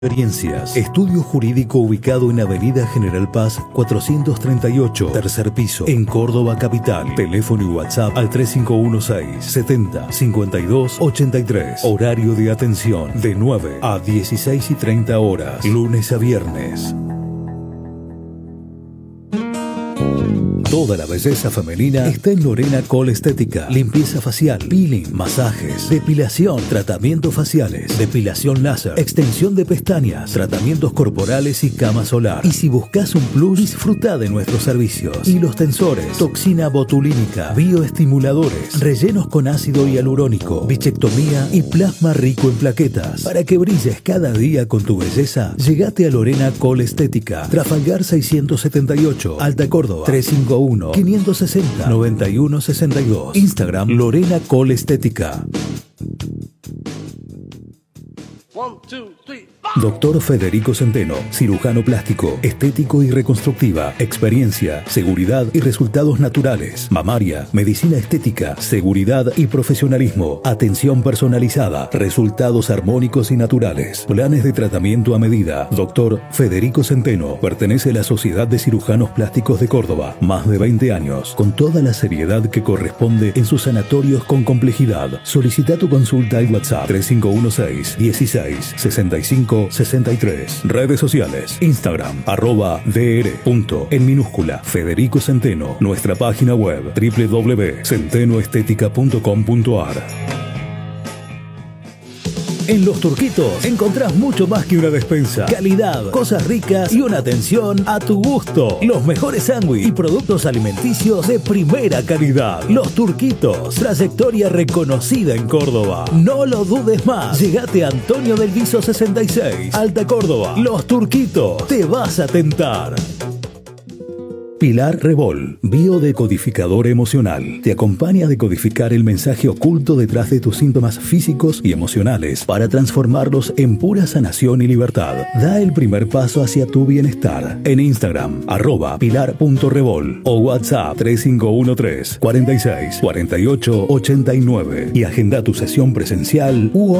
Experiencias. Estudio jurídico ubicado en Avenida General Paz 438, tercer piso, en Córdoba capital. Teléfono y WhatsApp al 3516 70 52 83. Horario de atención de 9 a 16:30 horas, lunes a viernes. Toda la belleza femenina está en Lorena Cole Estética. Limpieza facial, peeling, masajes, depilación, tratamientos faciales, depilación láser, extensión de pestañas, tratamientos corporales y cama solar. Y si buscas un plus, disfruta de nuestros servicios. Hilos tensores, toxina botulínica, bioestimuladores, rellenos con ácido hialurónico, bichectomía y plasma rico en plaquetas. Para que brilles cada día con tu belleza, llegate a Lorena Cole Estética. Trafalgar 678, Alta Córdoba, 351-560-9162. Instagram Lorena Cole Estética. 1, 2, 3. Doctor Federico Centeno, cirujano plástico, estético y reconstructiva, experiencia, seguridad y resultados naturales, mamaria, medicina estética, seguridad y profesionalismo, atención personalizada, resultados armónicos y naturales, planes de tratamiento a medida. Doctor Federico Centeno pertenece a la Sociedad de Cirujanos Plásticos de Córdoba, más de 20 años, con toda la seriedad que corresponde en sus sanatorios con complejidad. Solicita tu consulta al WhatsApp 3516 16 65 63. Redes sociales: Instagram @dr. en minúscula Federico Centeno. Nuestra página web www.centenoestetica.com.ar. En Los Turquitos encontrás mucho más que una despensa. Calidad, cosas ricas y una atención a tu gusto. Los mejores sándwiches y productos alimenticios de primera calidad. Los Turquitos, trayectoria reconocida en Córdoba. No lo dudes más. Llegate a Antonio del Viso 66, Alta Córdoba. Los Turquitos, te vas a tentar. Pilar Rebol, biodecodificador emocional. Te acompaña a decodificar el mensaje oculto detrás de tus síntomas físicos y emocionales para transformarlos en pura sanación y libertad. Da el primer paso hacia tu bienestar. En Instagram, @pilar.rebol o WhatsApp 3513 46 48 89 y agenda tu sesión presencial u